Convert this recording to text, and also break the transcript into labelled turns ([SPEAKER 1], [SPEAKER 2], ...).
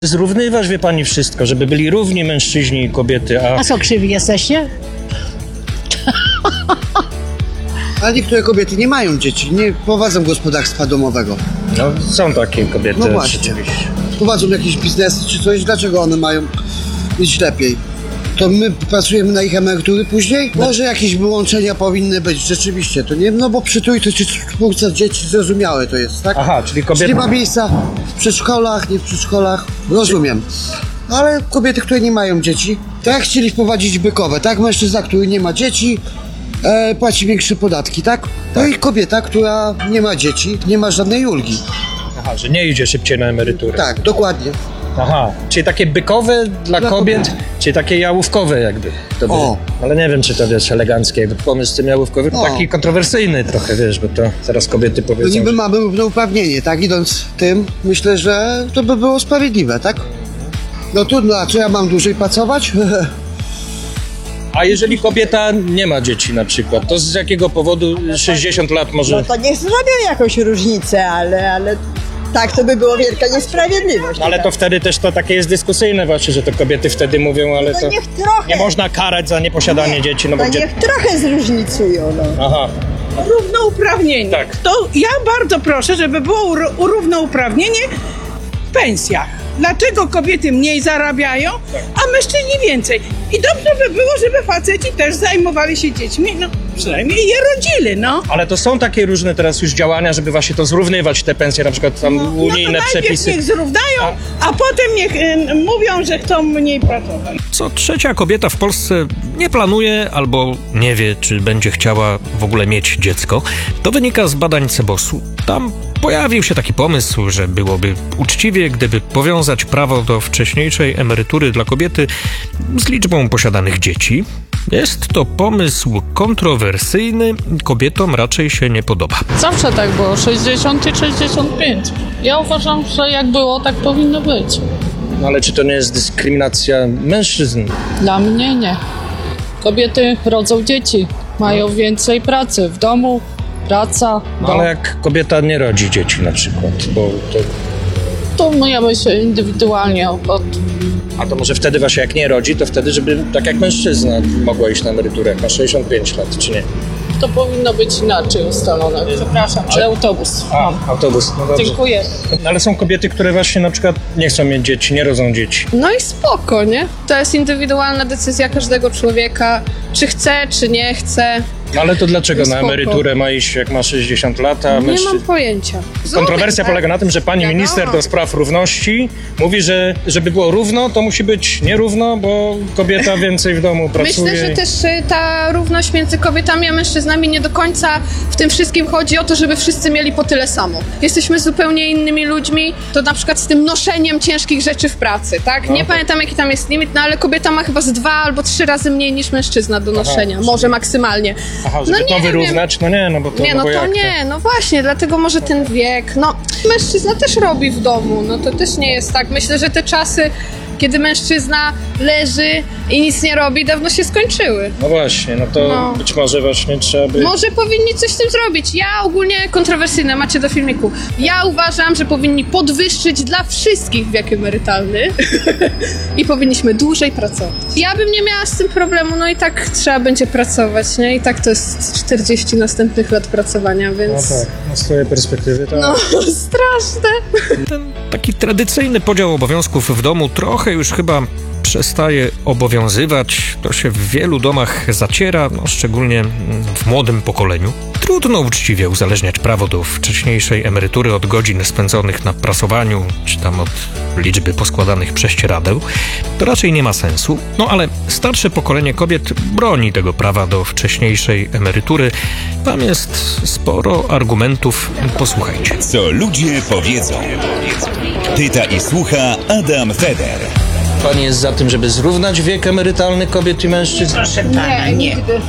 [SPEAKER 1] Zrównywać, wie pani, wszystko, żeby byli równi mężczyźni i kobiety,
[SPEAKER 2] A co, krzywi jesteście?
[SPEAKER 3] Ale niektóre kobiety nie mają dzieci, nie prowadzą gospodarstwa domowego.
[SPEAKER 1] No, są takie kobiety,
[SPEAKER 3] No właśnie.
[SPEAKER 1] rzeczywiście.
[SPEAKER 3] Prowadzą jakieś biznesy czy coś, dlaczego one mają być lepiej? To my pracujemy na ich emerytury później? Może jakieś wyłączenia powinny być, rzeczywiście, to nie, no bo przy trójce czy czwórce dzieci zrozumiałe to jest, tak?
[SPEAKER 1] Aha, czyli kobiety...
[SPEAKER 3] Czyli nie ma miejsca w przedszkolach, nie w przedszkolach, rozumiem. No ale kobiety, które nie mają dzieci, tak chcieli wprowadzić bykowe, tak? Mężczyzna, który nie ma dzieci, płaci większe podatki, tak? No i kobieta, która nie ma dzieci, nie ma żadnej ulgi.
[SPEAKER 1] Aha, że nie idzie szybciej na emeryturę.
[SPEAKER 3] Tak, dokładnie.
[SPEAKER 1] Aha, czyli takie bykowe dla kobiet, czyli takie jałówkowe jakby. To by,
[SPEAKER 3] O.
[SPEAKER 1] ale nie wiem, czy to wiesz, eleganckie, jakby pomysł z tym jałówkowym,
[SPEAKER 3] O.
[SPEAKER 1] taki kontrowersyjny trochę, wiesz, bo to zaraz kobiety
[SPEAKER 3] No
[SPEAKER 1] powiedzą,
[SPEAKER 3] niby
[SPEAKER 1] że...
[SPEAKER 3] mamy równouprawnienie, tak? Idąc tym, myślę, że to by było sprawiedliwe, tak? No trudno, a co ja mam dłużej pracować?
[SPEAKER 1] A jeżeli kobieta nie ma dzieci na przykład, to z jakiego powodu 60 lat może...
[SPEAKER 4] No to niech zrobią jakąś różnicę, ale tak to by było wielka niesprawiedliwość.
[SPEAKER 1] No ale to wtedy też to takie jest dyskusyjne właśnie, że to kobiety wtedy mówią, ale
[SPEAKER 4] No
[SPEAKER 1] to
[SPEAKER 4] niech trochę.
[SPEAKER 1] nie można karać za nieposiadanie dzieci, no bo
[SPEAKER 4] To
[SPEAKER 1] gdzie...
[SPEAKER 4] niech trochę zróżnicują, no.
[SPEAKER 1] Aha,
[SPEAKER 5] Równouprawnienie.
[SPEAKER 1] Tak.
[SPEAKER 5] To ja bardzo proszę, żeby było równouprawnienie w pensjach. Dlaczego kobiety mniej zarabiają, a mężczyźni więcej? I dobrze by było, żeby faceci też zajmowali się dziećmi, no przynajmniej je rodzili, no.
[SPEAKER 1] ale to są takie różne teraz już działania, żeby właśnie to zrównywać, te pensje, na przykład tam
[SPEAKER 5] No to
[SPEAKER 1] unijne
[SPEAKER 5] najpierw
[SPEAKER 1] przepisy.
[SPEAKER 5] niech zrównają, a potem niech mówią, że chcą mniej pracować.
[SPEAKER 6] Co trzecia kobieta w Polsce nie planuje albo nie wie, czy będzie chciała w ogóle mieć dziecko. To wynika z badań CBOS-u. Tam pojawił się taki pomysł, że byłoby uczciwie, gdyby powiązać prawo do wcześniejszej emerytury dla kobiety z liczbą posiadanych dzieci. Jest to pomysł kontrowersyjny, kobietom raczej się nie podoba.
[SPEAKER 7] Zawsze tak było, 60 i 65. Ja uważam, że jak było, tak powinno być.
[SPEAKER 1] No ale czy to nie jest dyskryminacja mężczyzn?
[SPEAKER 7] Dla mnie nie. Kobiety rodzą dzieci, mają więcej pracy w domu, praca.
[SPEAKER 1] No ale jak kobieta nie rodzi dzieci na przykład, bo to...
[SPEAKER 7] To my myślę indywidualnie.
[SPEAKER 1] A to może wtedy właśnie jak nie rodzi, to wtedy, żeby tak jak mężczyzna mogła iść na emeryturę, jak ma 65 lat, czy nie?
[SPEAKER 7] To powinno być inaczej ustalone. Przepraszam, ale autobus.
[SPEAKER 1] Autobus, no dobrze.
[SPEAKER 7] Dziękuję.
[SPEAKER 1] No, ale są kobiety, które właśnie na przykład nie chcą mieć dzieci, nie rodzą dzieci.
[SPEAKER 8] No i spoko, nie? To jest indywidualna decyzja każdego człowieka, czy chce, czy nie chce.
[SPEAKER 1] No ale to dlaczego na
[SPEAKER 8] Spoko.
[SPEAKER 1] emeryturę ma iść, jak ma 60 lat, a
[SPEAKER 8] Nie mam pojęcia.
[SPEAKER 1] Kontrowersja polega na tym, że pani
[SPEAKER 8] Wiadomo.
[SPEAKER 1] minister do spraw równości mówi, że żeby było równo, to musi być nierówno, bo kobieta więcej w domu pracuje.
[SPEAKER 8] Myślę, że też ta równość między kobietami a mężczyznami nie do końca w tym wszystkim chodzi o to, żeby wszyscy mieli po tyle samo. Jesteśmy zupełnie innymi ludźmi, to na przykład z tym noszeniem ciężkich rzeczy w pracy, tak? Nie pamiętam jaki tam jest limit, no ale kobieta ma chyba z 2 albo 3 razy mniej niż mężczyzna do noszenia, może maksymalnie.
[SPEAKER 1] Aha, żeby to
[SPEAKER 8] nie
[SPEAKER 1] wyrównać? No nie, no bo to...
[SPEAKER 8] Nie, no
[SPEAKER 1] bo
[SPEAKER 8] to
[SPEAKER 1] jak
[SPEAKER 8] nie, no właśnie, dlatego może ten wiek, no mężczyzna też robi w domu, no to też nie jest tak. Myślę, że te czasy, kiedy mężczyzna leży i nic nie robi, dawno się skończyły.
[SPEAKER 1] No właśnie, no to
[SPEAKER 8] No.
[SPEAKER 1] być może właśnie trzeba by...
[SPEAKER 8] Może powinni coś z tym zrobić. Ja ogólnie kontrowersyjne, macie do filmiku. Ja uważam, że powinni podwyższyć dla wszystkich wiek emerytalny i powinniśmy dłużej pracować. Ja bym nie miała z tym problemu, no i tak trzeba będzie pracować, nie? I tak to jest 40 następnych lat pracowania,
[SPEAKER 1] No
[SPEAKER 8] więc...
[SPEAKER 1] tak, no z twojej perspektywy to...
[SPEAKER 8] No, straszne.
[SPEAKER 6] Ten taki tradycyjny podział obowiązków w domu trochę już chyba przestaje obowiązywać. To się w wielu domach zaciera, no szczególnie w młodym pokoleniu. Trudno uczciwie uzależniać prawo do wcześniejszej emerytury od godzin spędzonych na prasowaniu, czy tam od liczby poskładanych prześcieradeł. To raczej nie ma sensu. No ale starsze pokolenie kobiet broni tego prawa do wcześniejszej emerytury. Tam jest sporo argumentów. Posłuchajcie.
[SPEAKER 9] Co ludzie powiedzą. Pyta i słucha Adam Feder.
[SPEAKER 1] Pani jest za tym, żeby zrównać wiek emerytalny kobiet i mężczyzn?
[SPEAKER 4] Nie, nigdy.